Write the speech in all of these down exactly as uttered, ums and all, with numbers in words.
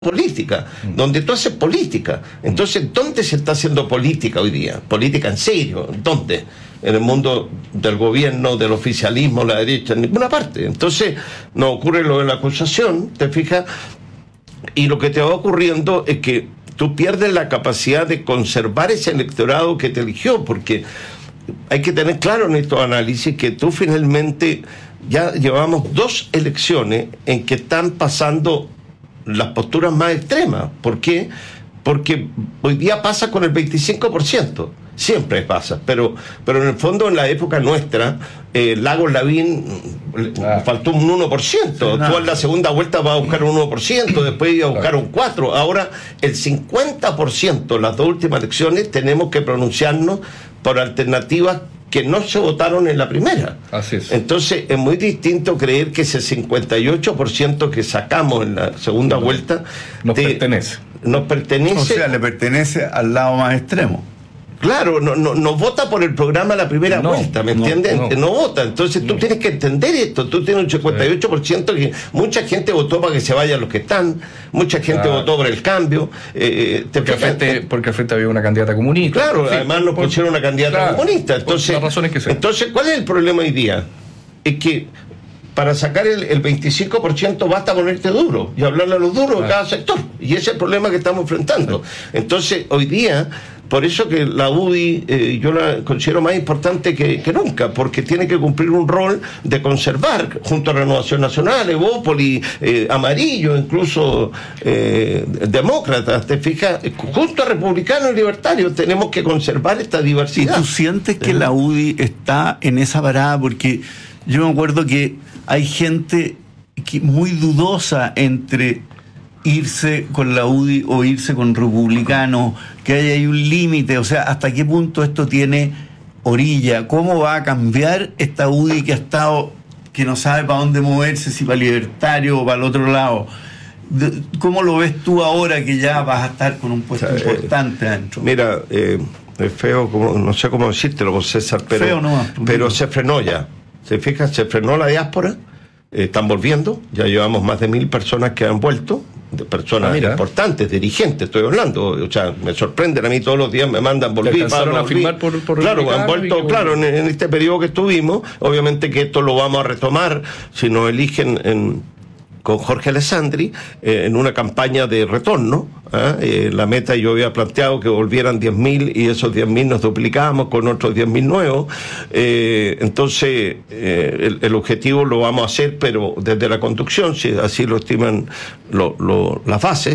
política, donde tú haces política. Entonces, ¿dónde se está haciendo política hoy día? Política en serio, ¿dónde? En el mundo del gobierno, del oficialismo, la derecha, en ninguna parte. Entonces, nos ocurre lo de la acusación, ¿te fijas? Y lo que te va ocurriendo es que tú pierdes la capacidad de conservar ese electorado que te eligió, porque hay que tener claro en estos análisis que tú finalmente ya llevamos dos elecciones en que están pasando las posturas más extremas. ¿Por qué? Porque hoy día pasa con el veinticinco por ciento. Siempre pasa, pero pero en el fondo en la época nuestra, eh, Lagos Lavín ah. faltó un uno por ciento. Sí, tú en la segunda vuelta vas a buscar un uno por ciento, después ibas a buscar un cuatro por ciento. Ahora el cincuenta por ciento, las dos últimas elecciones, tenemos que pronunciarnos por alternativas que no se votaron en la primera. Así es. Entonces es muy distinto creer que ese cincuenta y ocho por ciento que sacamos en la segunda no, vuelta nos te, pertenece. Nos pertenece. O sea, le pertenece al lado más extremo. Claro, no, no, no vota por el programa la primera no, vuelta, ¿me no, entiendes? No, no vota. Entonces tú no. tienes que entender esto. Tú tienes un cincuenta y ocho por ciento que mucha gente votó para que se vayan los que están, mucha gente ah. votó por el cambio. Eh, te porque, al frente, porque al frente había una candidata comunista. Claro, sí, además nos por, pusieron una candidata claro, comunista. Entonces, las razones que sean. Entonces, ¿cuál es el problema hoy día? Es que para sacar el, el veinticinco por ciento basta ponerte duro y hablarle a los duros claro. de cada sector. Y ese es el problema que estamos enfrentando. Sí. Entonces, hoy día, por eso que la U D I eh, yo la considero más importante que, que nunca, porque tiene que cumplir un rol de conservar, junto a Renovación Nacional, Evópoli, eh, Amarillo, incluso eh, Demócratas, te fijas, junto a Republicanos y Libertarios, tenemos que conservar esta diversidad. ¿Y tú sientes que la U D I está en esa parada? Porque yo me acuerdo que hay gente que muy dudosa entre irse con la U D I o irse con Republicanos, que hay, hay un límite, o sea, ¿hasta qué punto esto tiene orilla? ¿Cómo va a cambiar esta U D I que ha estado, que no sabe para dónde moverse, si para Libertario o para el otro lado? ¿Cómo lo ves tú ahora que ya vas a estar con un puesto o sea, importante eh, adentro? Mira, eh, es feo, como, no sé cómo decírtelo, César, pero, feo no, pero se frenó ya. ¿Se fija? Se frenó la diáspora, eh, están volviendo, ya llevamos más de mil personas que han vuelto, de personas ah, importantes, dirigentes, estoy hablando, o sea, me sorprenden a mí todos los días, me mandan, volví, Pablo, a firmar por, por claro, han vuelto, claro, en, en este periodo que estuvimos, obviamente que esto lo vamos a retomar, si nos eligen en, con Jorge Alessandri, eh, en una campaña de retorno, ¿eh? Eh, la meta yo había planteado que volvieran diez mil y esos diez mil nos duplicamos con otros diez mil nuevos, eh, entonces eh, el, el objetivo lo vamos a hacer, pero desde la conducción, si así lo estiman lo, lo, las bases,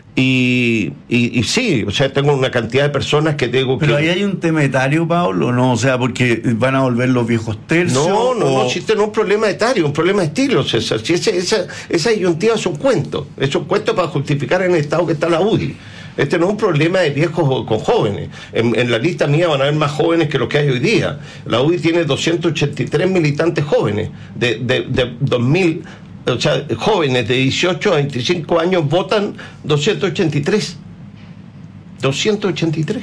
y, y, y sí, o sea, tengo una cantidad de personas que tengo que... Pero ahí hay un tema etario, Pablo, ¿no? O sea, porque van a volver los viejos tercios. No, no, o... no existe no un problema etario, un problema de estilo, César. Si ese, esa, esa disyuntiva es un cuento, es un cuento para justificar en el estado que está la U D I. Este no es un problema de viejos con jóvenes. En, en la lista mía van a haber más jóvenes que los que hay hoy día. La U D I tiene doscientos ochenta y tres militantes jóvenes, de, de, de dos mil, o sea, jóvenes de dieciocho a veinticinco años votan doscientos ochenta y tres. doscientos ochenta y tres.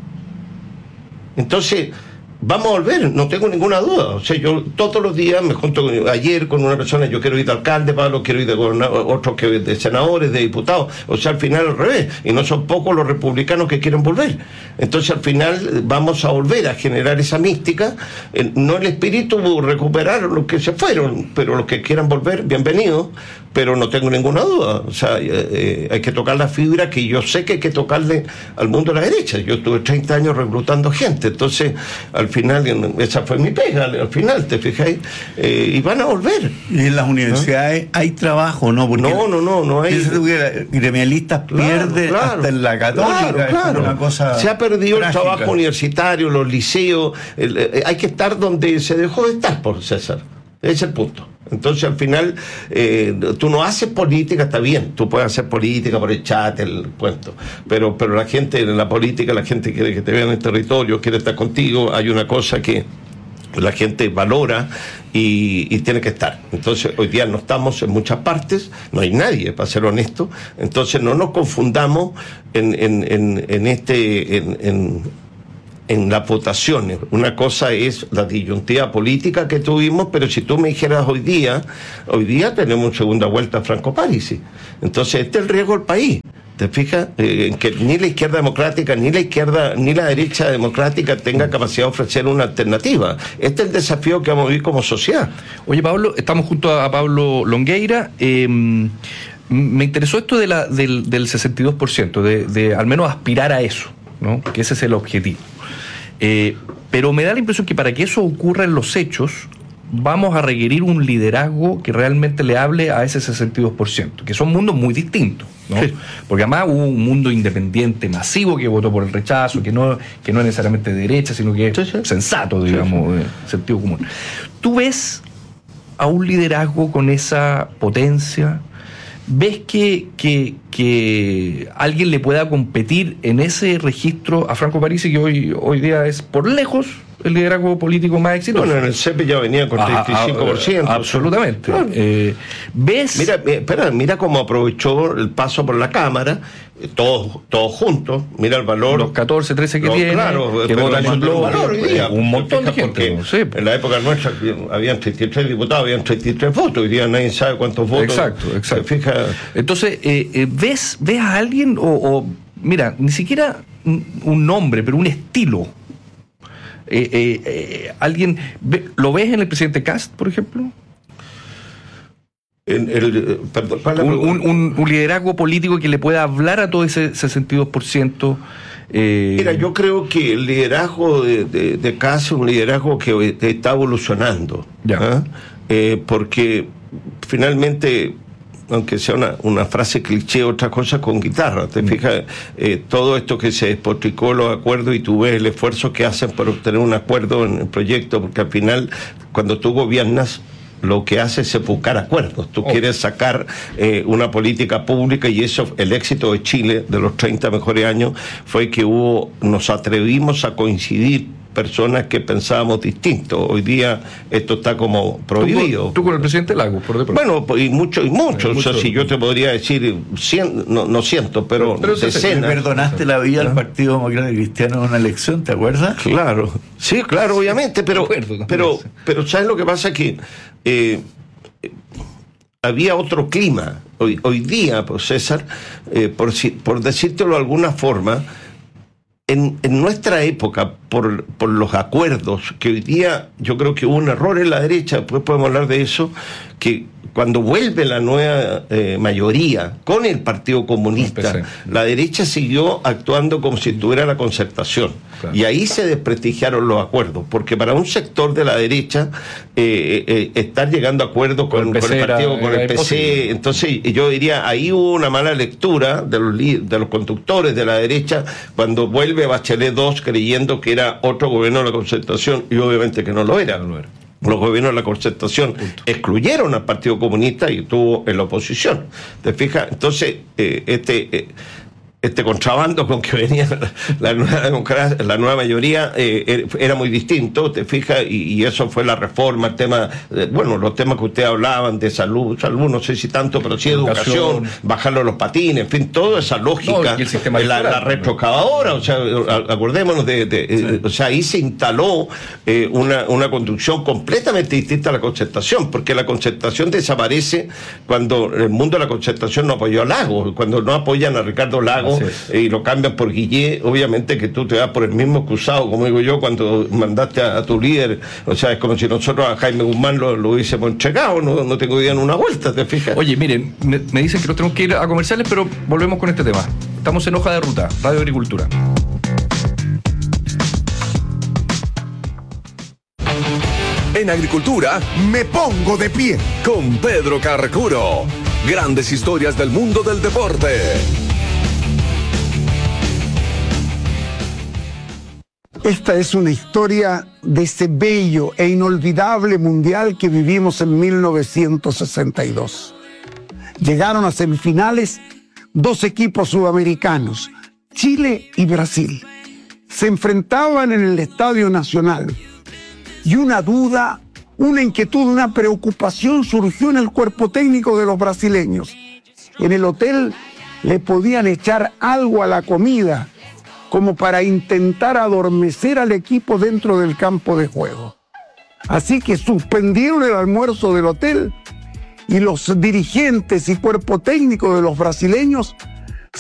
Entonces, vamos a volver, no tengo ninguna duda. O sea, yo todos los días me junto con, ayer con una persona, yo quiero ir de alcalde, Pablo, quiero ir de gobernador, otros que de senadores, de diputados. O sea, al final al revés. Y no son pocos los republicanos que quieren volver. Entonces, al final vamos a volver a generar esa mística. Eh, no el espíritu recuperar los que se fueron, pero los que quieran volver, bienvenidos. Pero no tengo ninguna duda. O sea, eh, eh, hay que tocar la fibra que yo sé que hay que tocarle al mundo de la derecha. Yo estuve treinta años reclutando gente. Entonces, al final, esa fue mi pega, al final, ¿te fijáis? Eh, y van a volver. Y en las universidades, ¿no? Hay trabajo, ¿no? Porque no, no, no, no hay. Gremialistas claro, pierden claro, hasta en la Católica. Claro, claro. Es una cosa se ha perdido trágica. El trabajo universitario, los liceos. El, eh, hay que estar donde se dejó de estar, por César. Ese es el punto. Entonces, al final, eh, tú no haces política, está bien, tú puedes hacer política por el chat, el cuento, pero pero la gente en la política, la gente quiere que te vean en el territorio, quiere estar contigo, hay una cosa que la gente valora y, y tiene que estar. Entonces, hoy día no estamos en muchas partes, no hay nadie, para ser honesto, entonces no nos confundamos en, en, en, en este... en, en en las votaciones. Una cosa es la disyuntiva política que tuvimos, pero si tú me dijeras hoy día, hoy día tenemos segunda vuelta a Franco Parisi. Entonces, este es el riesgo del país. ¿Te fijas? Eh, en que ni la izquierda democrática, ni la izquierda, ni la derecha democrática tenga capacidad de ofrecer una alternativa. Este es el desafío que vamos a vivir como sociedad. Oye, Pablo, estamos junto a Pablo Longueira. Eh, me interesó esto de la, del, del sesenta y dos por ciento, de, de al menos aspirar a eso, ¿no? Que ese es el objetivo. Eh, pero me da la impresión que para que eso ocurra en los hechos, vamos a requerir un liderazgo que realmente le hable a ese sesenta y dos por ciento, que son mundos muy distintos, ¿no? Sí. Porque además hubo un mundo independiente masivo que votó por el rechazo, que no, que no es necesariamente de derecha, sino que es sí, sí. sensato, digamos, sí, sí. de sentido común. ¿Tú ves a un liderazgo con esa potencia? ¿Ves que, que, que alguien le pueda competir en ese registro a Franco Parisi, que hoy, hoy día es por lejos el liderazgo político más exitoso? Bueno, en el C E P ya venía con treinta y cinco por ciento. Ah, ah, absolutamente. Claro. Eh, ¿Ves? Mira, espera, mira cómo aprovechó el paso por la Cámara, todos, todos juntos, mira el valor. Los catorce, trece que tiene, claro, que votan en bloque, valor hoy día. Un montón de gente. Sí. En la época nuestra habían treinta y tres diputados, habían treinta y tres votos, hoy día nadie sabe cuántos votos. Exacto, exacto. Se fija. Entonces, eh, eh, ¿ves, ¿ves a alguien o, o, mira, ni siquiera un nombre, pero un estilo? Eh, eh, eh, ¿Alguien lo ves en el presidente Kast, por ejemplo? En el, perdón, un, un, un, un liderazgo político que le pueda hablar a todo ese sesenta y dos por ciento. Eh... Mira, yo creo que el liderazgo de, de, de Kast es un liderazgo que está evolucionando. Ya. ¿eh? Eh, porque finalmente, aunque sea una, una frase cliché, otra cosa con guitarra, te fijas, eh, todo esto que se despotricó los acuerdos y tú ves el esfuerzo que hacen por obtener un acuerdo en el proyecto, porque al final, cuando tú gobiernas, lo que hace es buscar acuerdos. Tú oh. quieres sacar eh, una política pública, y eso, el éxito de Chile de los treinta mejores años fue que hubo, nos atrevimos a coincidir personas que pensábamos distinto. Hoy día esto está como prohibido. Tú, tú con el presidente Lagos, por de pronto. Bueno, y mucho, y mucho. Eh, mucho. O sea, si yo te podría decir, cien, no, no ciento, pero, pero decenas. Le perdonaste la vida ¿Ah? al Partido Democrático Cristiano en una elección, ¿te acuerdas? Claro, sí, claro, obviamente, pero, acuerdo, pero, pero ¿sabes lo que pasa? Que eh, había otro clima. Hoy, hoy día, pues, César, eh, por, por decírtelo de alguna forma, En, en nuestra época, por, por los acuerdos, que hoy día yo creo que hubo un error en la derecha, después podemos hablar de eso, que cuando vuelve la nueva eh, mayoría con el Partido Comunista, la derecha siguió actuando como si tuviera la concertación. Claro. Y ahí se desprestigiaron los acuerdos, porque para un sector de la derecha eh, eh, estar llegando a acuerdos con, con, con el partido, con el P C, entonces yo diría, ahí hubo una mala lectura de los, de los conductores de la derecha cuando vuelve Bachelet dos creyendo que era otro gobierno de la concertación, y obviamente que no lo era. No lo era. Los gobiernos de la concertación Punto. excluyeron al Partido Comunista y estuvo en la oposición. ¿Te fijas? Entonces, eh, este... Eh, este contrabando con que venía la nueva democracia, la nueva mayoría eh, era muy distinto, te fijas, y, y eso fue la reforma, el tema, eh, bueno, los temas que ustedes hablaban de salud, salud no sé si tanto, pero sí educación, educación bajarlo a los patines, en fin, toda esa lógica, no, la, la retrocavadora, o sea, acordémonos de, de sí. eh, o sea, ahí se instaló eh, una, una construcción completamente distinta a la concertación, porque la concertación desaparece cuando el mundo de la concertación no apoyó a Lagos, cuando no apoyan a Ricardo Lagos, y lo cambian por Guillé, obviamente que tú te vas por el mismo excusado, como digo yo, cuando mandaste a, a tu líder, o sea, es como si nosotros a Jaime Guzmán lo, lo hubiésemos entregado, no, no tengo idea en una vuelta, ¿te fijas? Oye, miren, me, me dicen que nos tenemos que ir a comerciales, pero volvemos con este tema. Estamos en Hoja de Ruta, Radio Agricultura. En Agricultura, me pongo de pie con Pedro Carcuro. Grandes historias del mundo del deporte. Esta es una historia de ese bello e inolvidable mundial que vivimos en mil novecientos sesenta y dos. Llegaron a semifinales dos equipos sudamericanos, Chile y Brasil. Se enfrentaban en el Estadio Nacional y una duda, una inquietud, una preocupación surgió en el cuerpo técnico de los brasileños. En el hotel le podían echar algo a la comida como para intentar adormecer al equipo dentro del campo de juego. Así que suspendieron el almuerzo del hotel y los dirigentes y cuerpo técnico de los brasileños